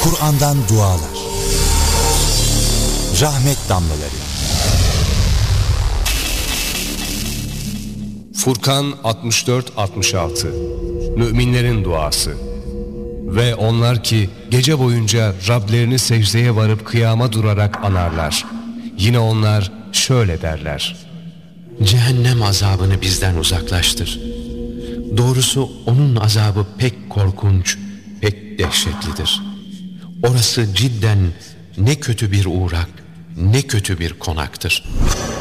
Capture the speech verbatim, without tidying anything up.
Kur'an'dan dualar, rahmet damlaları. Furkan altmış dört altmış altı. Müminlerin duası. Ve onlar ki gece boyunca Rablerini secdeye varıp kıyama durarak anarlar. Yine onlar şöyle derler: Cehennem azabını bizden uzaklaştır. Doğrusu onun azabı pek korkunç, pek dehşetlidir. Orası cidden ne kötü bir uğrak, ne kötü bir konaktır.